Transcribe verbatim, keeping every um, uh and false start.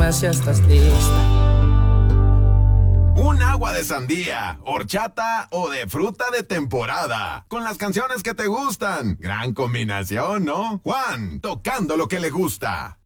dime si estás lista. Un agua de sandía, horchata o de fruta de temporada. Con las canciones que te gustan. Gran combinación, ¿no? Juan, tocando lo que le gusta.